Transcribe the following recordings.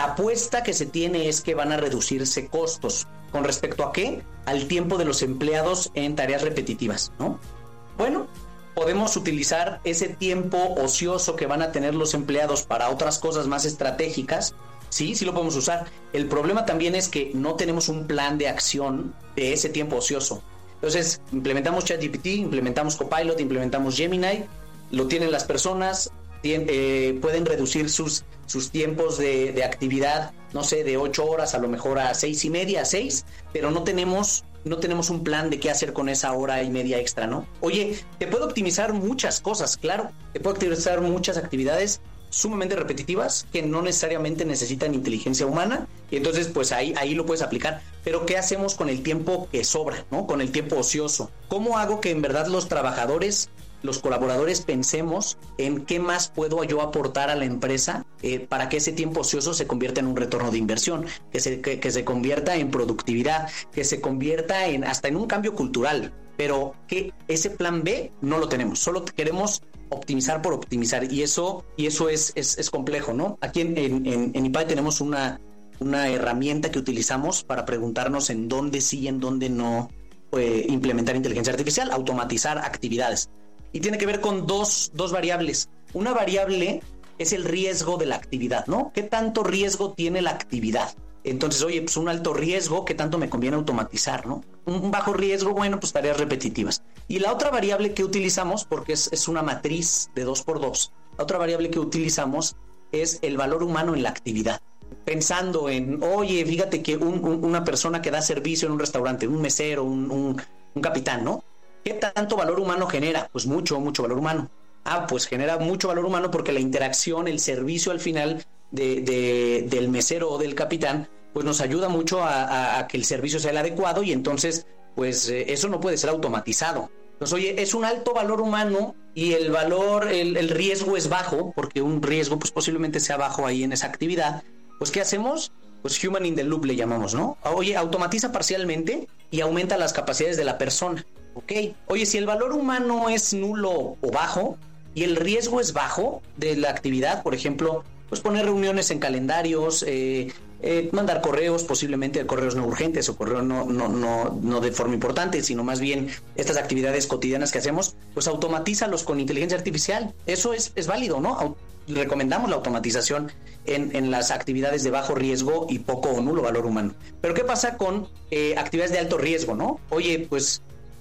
apuesta que se tiene es que van a reducirse costos. ¿Con respecto a qué? Al tiempo de los empleados en tareas repetitivas, ¿no? Bueno, podemos utilizar ese tiempo ocioso que van a tener los empleados para otras cosas más estratégicas. Sí lo podemos usar. El problema también es que no tenemos un plan de acción de ese tiempo ocioso. Entonces, implementamos ChatGPT, implementamos Copilot, implementamos Gemini, lo tienen las personas, pueden reducir sus tiempos de actividad, no sé, de 8 horas a lo mejor a 6:30, a 6, pero no tenemos un plan de qué hacer con esa hora y media extra, ¿no? Oye, te puede optimizar muchas cosas, claro, te puede optimizar muchas actividades sumamente repetitivas que no necesariamente necesitan inteligencia humana, y entonces pues ahí lo puedes aplicar. Pero ¿qué hacemos con el tiempo que sobra, ¿no? Con el tiempo ocioso. ¿Cómo hago que en verdad los trabajadores, los colaboradores pensemos en qué más puedo yo aportar a la empresa para que ese tiempo ocioso se convierta en un retorno de inversión, que se convierta en productividad, que se convierta hasta en un cambio cultural? Pero que ese plan B no lo tenemos, solo queremos optimizar por optimizar, y eso es complejo, ¿no? Aquí en IPADE tenemos una herramienta que utilizamos para preguntarnos en dónde sí y en dónde no implementar inteligencia artificial, automatizar actividades. Y tiene que ver con dos variables. Una variable es el riesgo de la actividad, ¿no? ¿Qué tanto riesgo tiene la actividad? Entonces, oye, pues un alto riesgo, ¿qué tanto me conviene automatizar, no? Un bajo riesgo, bueno, pues tareas repetitivas. Y la otra variable que utilizamos, porque es una matriz de 2x2, la otra variable que utilizamos es el valor humano en la actividad. Pensando en, oye, fíjate que una persona que da servicio en un restaurante, un mesero, un capitán, ¿no? ¿Qué tanto valor humano genera? Pues mucho valor humano. Pues genera mucho valor humano porque la interacción, el servicio al final del mesero o del capitán, pues nos ayuda mucho a que el servicio sea el adecuado, y entonces, pues eso no puede ser automatizado. Entonces, oye, es un alto valor humano y el riesgo es bajo, porque un riesgo pues posiblemente sea bajo ahí en esa actividad. Pues, ¿qué hacemos? Pues human in the loop le llamamos, ¿no? Oye, automatiza parcialmente y aumenta las capacidades de la persona. Ok. Oye, si el valor humano es nulo o bajo y el riesgo es bajo de la actividad, por ejemplo, pues poner reuniones en calendarios, mandar correos, posiblemente correos no urgentes o correos no de forma importante, sino más bien estas actividades cotidianas que hacemos, pues automatízalos con inteligencia artificial. Eso es válido, ¿no? Recomendamos la automatización en las actividades de bajo riesgo y poco o nulo valor humano. Pero ¿qué pasa con actividades de alto riesgo, no? Oye, pues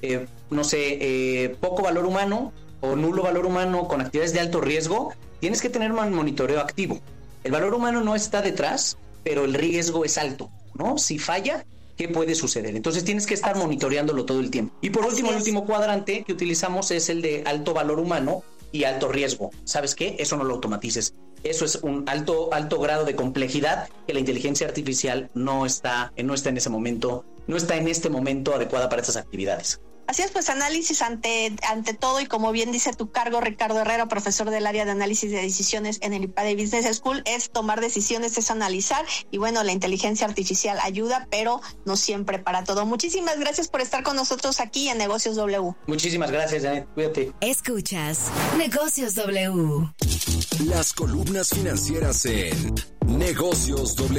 poco valor humano o nulo valor humano con actividades de alto riesgo, tienes que tener un monitoreo activo. El valor humano no está detrás, pero el riesgo es alto, ¿no? Si falla, ¿qué puede suceder? Entonces tienes que estar monitoreándolo todo el tiempo. Y por último, el último cuadrante que utilizamos es el de alto valor humano y alto riesgo. ¿Sabes qué? Eso no lo automatices. Eso es un alto grado de complejidad que la inteligencia artificial no está en ese momento, no está en este momento adecuada para estas actividades. Así es, pues análisis ante todo, y como bien dice tu cargo, Ricardo Herrera, profesor del área de análisis de decisiones en el IPADE Business School, es tomar decisiones, es analizar, y bueno, la inteligencia artificial ayuda, pero no siempre para todo. Muchísimas gracias por estar con nosotros aquí en Negocios W. Muchísimas gracias, Janet, cuídate. Escuchas Negocios W. Las columnas financieras en Negocios W.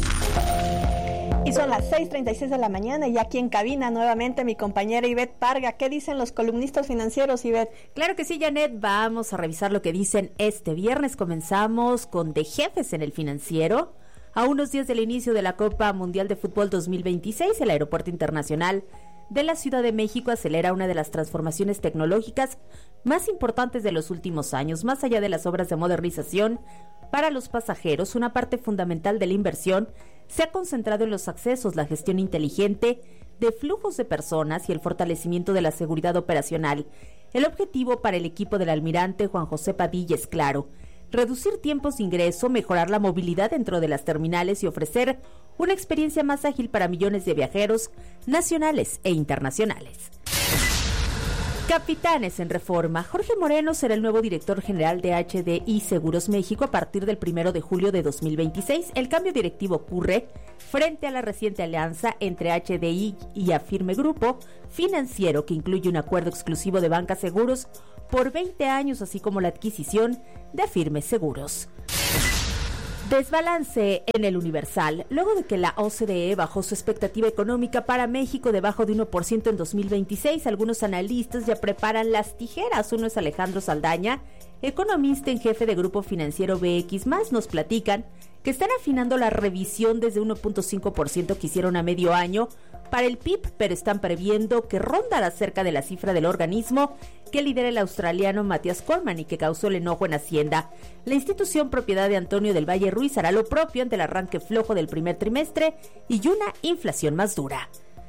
Y son las 6:36 de la mañana y aquí en cabina nuevamente mi compañera Ivette Parga. ¿Qué dicen los columnistas financieros, Ivette? Claro que sí, Janet. Vamos a revisar lo que dicen este viernes. Comenzamos con de jefes en el financiero. A unos días del inicio de la Copa Mundial de Fútbol 2026, el Aeropuerto Internacional de la Ciudad de México acelera una de las transformaciones tecnológicas más importantes de los últimos años. Más allá de las obras de modernización para los pasajeros, una parte fundamental de la inversión se ha concentrado en los accesos, la gestión inteligente de flujos de personas y el fortalecimiento de la seguridad operacional. El objetivo para el equipo del almirante Juan José Padilla es claro: reducir tiempos de ingreso, mejorar la movilidad dentro de las terminales y ofrecer una experiencia más ágil para millones de viajeros nacionales e internacionales. Capitanes en reforma. Jorge Moreno será el nuevo director general de HDI Seguros México a partir del 1 de julio de 2026. El cambio directivo ocurre frente a la reciente alianza entre HDI y Afirme Grupo Financiero, que incluye un acuerdo exclusivo de banca seguros por 20 años, así como la adquisición de Afirme Seguros. Desbalance en el Universal. Luego de que la OCDE bajó su expectativa económica para México debajo de 1% en 2026, algunos analistas ya preparan las tijeras. Uno es Alejandro Saldaña, economista en jefe de Grupo Financiero BX+. Nos platican que están afinando la revisión desde 1.5% que hicieron a medio año para el PIB, pero están previendo que rondará cerca de la cifra del organismo que lidera el australiano Matthias Cormann y que causó el enojo en Hacienda. La institución, propiedad de Antonio del Valle Ruiz, hará lo propio ante el arranque flojo del primer trimestre y una inflación más dura.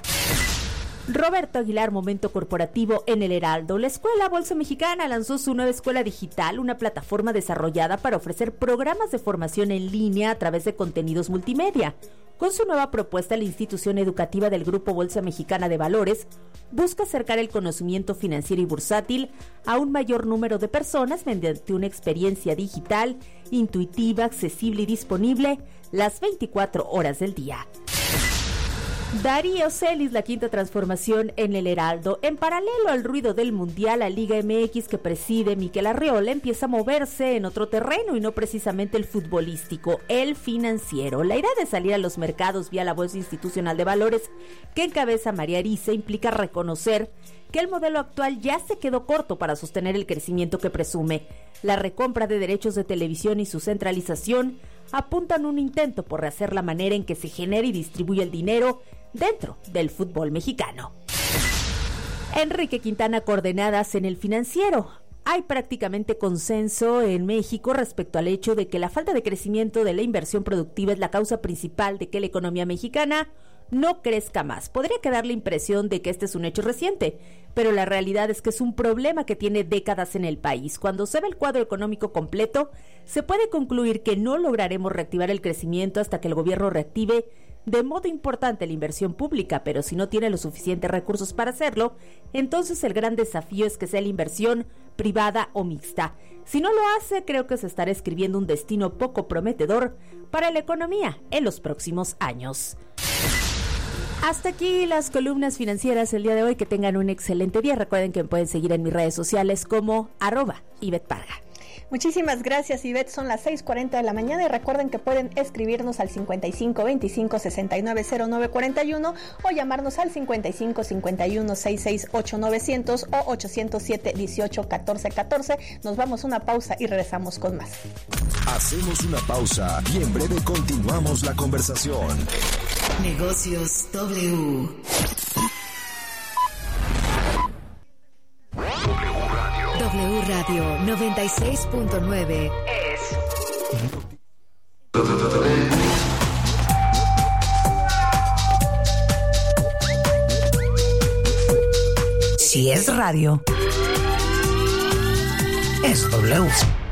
Roberto Aguilar, momento corporativo en el Heraldo. La Escuela Bolsa Mexicana lanzó su nueva escuela digital, una plataforma desarrollada para ofrecer programas de formación en línea a través de contenidos multimedia. Con su nueva propuesta, la institución educativa del Grupo Bolsa Mexicana de Valores busca acercar el conocimiento financiero y bursátil a un mayor número de personas mediante una experiencia digital, intuitiva, accesible y disponible las 24 horas del día. Darío Celis, la quinta transformación en el Heraldo. En paralelo al ruido del Mundial, la Liga MX que preside Miquel Arriola empieza a moverse en otro terreno y no precisamente el futbolístico, el financiero. La idea de salir a los mercados vía la Bolsa Institucional de Valores que encabeza María Arisa implica reconocer que el modelo actual ya se quedó corto para sostener el crecimiento que presume. La recompra de derechos de televisión y su centralización apuntan un intento por rehacer la manera en que se genera y distribuye el dinero dentro del fútbol mexicano. Enrique Quintana, coordenadas en el financiero. Hay prácticamente consenso en México respecto al hecho de que la falta de crecimiento de la inversión productiva es la causa principal de que la economía mexicana no crezca más. Podría quedar la impresión de que este es un hecho reciente, pero la realidad es que es un problema que tiene décadas en el país. Cuando se ve el cuadro económico completo, se puede concluir que no lograremos reactivar el crecimiento hasta que el gobierno reactive de modo importante la inversión pública, pero si no tiene los suficientes recursos para hacerlo, entonces el gran desafío es que sea la inversión privada o mixta. Si no lo hace, creo que se estará escribiendo un destino poco prometedor para la economía en los próximos años. Hasta aquí las columnas financieras el día de hoy. Que tengan un excelente día. Recuerden que me pueden seguir en mis redes sociales como @IvetteParga. Muchísimas gracias, Ivette. Son las 6:40 de la mañana y recuerden que pueden escribirnos al 55 25 69 09 41 o llamarnos al 55 51 66 8900 o 807 18 14 14. Nos vamos a una pausa y regresamos con más. Hacemos una pausa y en breve continuamos la conversación. Negocios W. W Radio 96.9 es. Si es radio, es W.